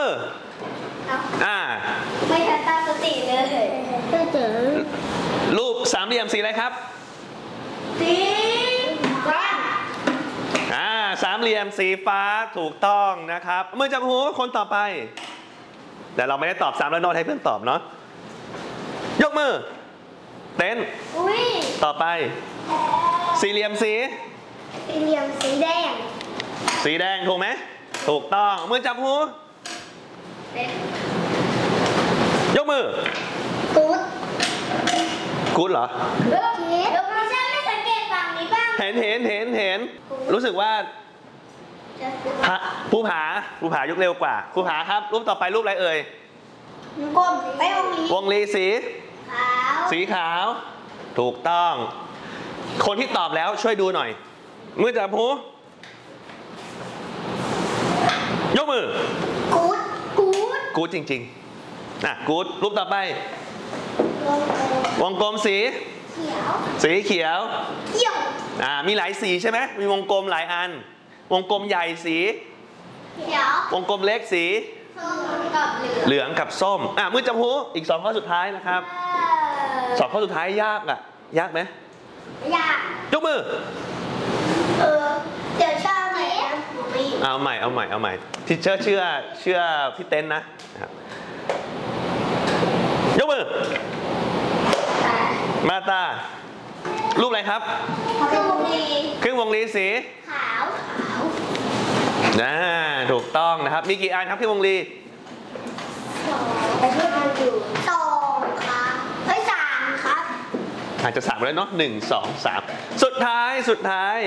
ไม่ทันตั้งสติเลยรูปสามเหลี่ยมสีอะไรครับสีฟ้าสามเหลี่ยมสีฟ้าถูกต้องนะครับมือจับหูคนต่อไปแต่เราไม่ได้ตอบ3แล้วนอนให้เพื่อนตอบเนาะยกมือเต้นต่อไปสี่เหลี่ยมสีแดงสีแดงถูกไหมถูกต้องมือจับหูยกมือกู๊ดเหรอไม่สังเกตฝั่งนี้บ้างเห็นรู้สึกว่าผู้ผายกเร็วกว่าผู้ผาครับรูปต่อไปรูปอะไรเอ่ยวงลีสีขาวถูกต้องคนที่ตอบแล้วช่วยดูหน่อยมือจับหูยกมือกู๊ดจริงๆกู๊ดรูปต่อไปวงกลมสีเขียวมีหลายสีใช่ไหมมีวงกลมหลายอันวงกลมใหญ่สีเขียววงกลมเล็กสีเหลืองกับส้มมือจับหูอีก2ข้อสุดท้ายนะครับ2ข้อสุดท้ายยากไหมยากยกมือเดี๋ยวชอบไหมเอาใหม่ที่เชื่อพี่เต้นนะยกมือมาตารูปอะไรครับครึ่งวงลีสีขาวถูกต้องนะครับมีกี่อันครับครึ่งวงลี 2ครับ3ครับอาจจะ3แล้วเนาะ1 2 3สุดท้าย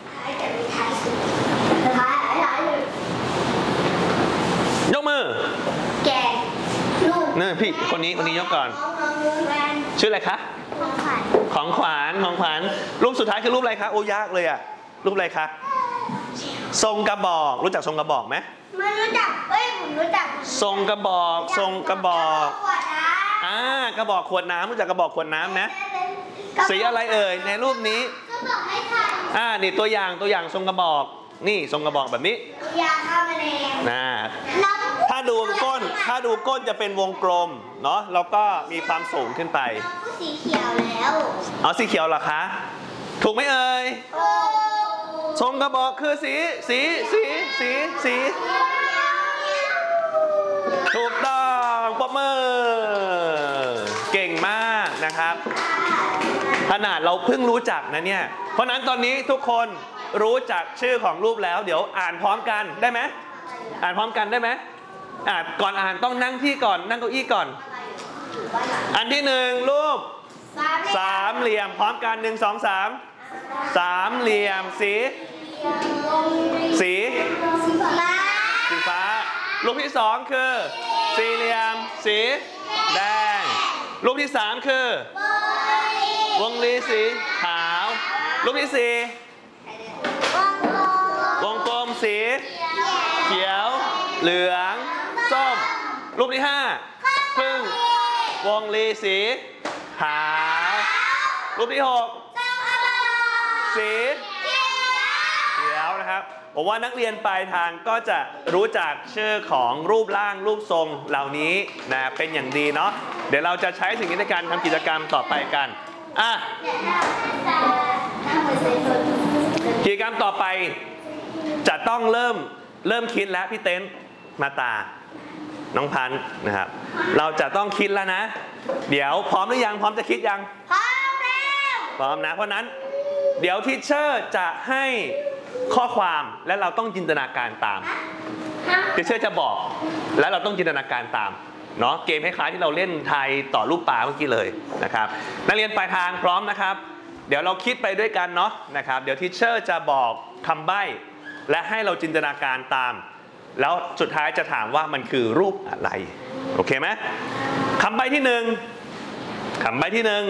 ยกมือแกงนี่พี่คนนี้ยกก่อนชื่ออะไรคะของขวัญรูปสุดท้ายคือรูปอะไรคะโอ้ยากเลยรูปอะไรคะทรงกระบอกรู้จักทรงกระบอกไหมไม่รู้จักผมรู้จักทรงกระบอกกระบอกขวดน้ำรู้จักกระบอกขวดน้ำนะสีอะไรเอ่ยในรูปนี้นี่ตัวอย่างทรงกระบอกนี่ทรงกระบอกแบบนี้ถ้าดูก้นจะเป็นวงกลมเนาะแล้วก็มีความสูงขึ้นไปสีเขียวแล้วสีเขียวเหรอคะถูกไหมเอ่ยทรงกระบอกคือสีถูกต้องปรบมือเก่งมากนะครับขนาดเราเพิ่งรู้จักนะเนี่ยเพราะนั้นตอนนี้ทุกคนรู้จักชื่อของรูปแล้วเดี๋ยวอ่านพร้อมกันได้ไหมอ่านพร้อมกันได้ไหมก่อนอ่านต้องนั่งที่ก่อนนั่งเก้าอี้ก่อนอันที่1รูปสามเหลี่ยมพร้อมกัน1 2 3สามเหลี่ยมสีฟ้ารูปที่2คือสี่เหลี่ยมสีแดงรูปที่3คือวงลีสีขาวรูปที่4วงกลมสีเขียวเหลืองส้มรูปที่5ครึ่งวงลีสีขาวรูปที่6สีเขียวนะครับผมว่านักเรียนปลายทางก็จะรู้จักชื่อของรูปร่างรูปทรงเหล่านี้นะเป็นอย่างดีเนาะเดี๋ยวเราจะใช้สิ่งนี้ในการทำกิจกรรมต่อไปกันกิจกรรมต่อไปจะต้องเริ่มคิดแล้วพี่เต้นมาตาน้องพันธ์นะครับเราจะต้องคิดแล้วนะเดี๋ยวพร้อมหรือยังพร้อมจะคิดยังพร้อมแล้วพร้อมนะเพราะนั้นเดี๋ยวทีเชอร์จะให้ข้อความและเราต้องจินตนาการตามทีเชอร์จะบอกและเราต้องจินตนาการตามเนาะเกมคล้ายๆที่เราเล่นไทยต่อรูปปลาเมื่อกี้เลยนะครับนักเรียนปลายทางพร้อมนะครับเดี๋ยวเราคิดไปด้วยกันเนาะนะครับเดี๋ยวทีเชอร์จะบอกคำใบ้และให้เราจินตนาการตามแล้วสุดท้ายจะถามว่ามันคือรูปอะไรโอเคไหมคำใบ้ที่1คำใบ้ที่1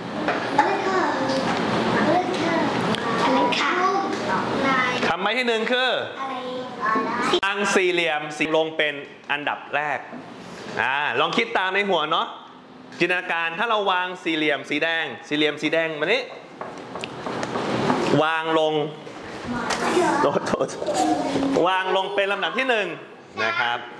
คำใบ้ที่1คือวางสี่เหลี่ยมสีลงเป็นอันดับแรกลองคิดตามในหัวเนาะจินตนาการถ้าเราวางสี่เหลี่ยมสีแดงมานี้วางลงวางลงเป็นลำดับที่1นะครับ